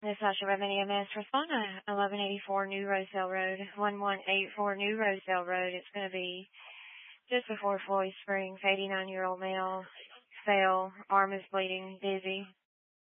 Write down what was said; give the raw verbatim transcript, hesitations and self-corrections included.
This is Sasha Redmond, E M S. Respond to eleven eighty-four New Rosedale Road, one one eight four New Rosedale Road. It's going to be just before Floyd Springs. eighty-nine-year-old male, fell, arm is bleeding, dizzy.